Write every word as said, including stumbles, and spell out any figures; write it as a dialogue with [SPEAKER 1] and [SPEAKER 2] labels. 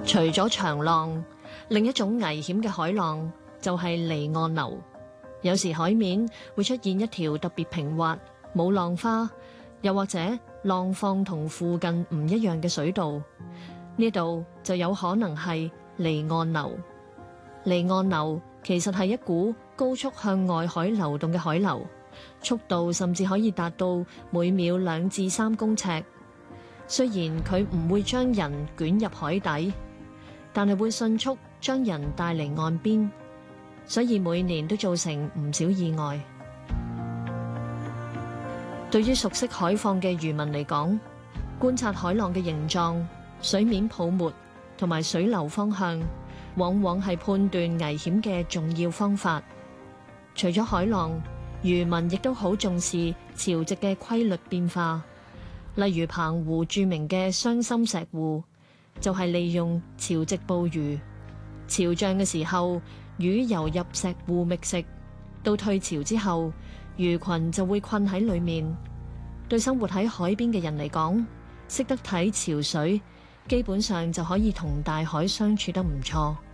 [SPEAKER 1] 除咗長浪，另一種危險嘅海浪就係離岸流。有時海面會出現一條特別平滑、冇浪花，又或者浪況同附近唔一樣嘅水道，呢度就有可能係離岸流。離岸流其實係一股高速向外海流動嘅海流，速度甚至可以達到每秒兩至三公尺。雖然佢唔會將人捲入海底，但係會迅速將人帶離岸邊，所以每年都造成唔少意外。對於熟悉海況嘅漁民嚟講，觀察海浪嘅形狀、水面泡沫同埋水流方向，往往係判斷危險嘅重要方法。除咗海浪，漁民亦都好重視潮汐嘅規律變化。例如澎湖著名嘅雙心石湖，就係利用潮汐捕魚。潮漲嘅時候，魚游入石湖覓食，到退潮之後，魚群就會困喺裏面。對生活喺海邊嘅人嚟講，識得睇潮水，基本上就可以同大海相處得唔錯。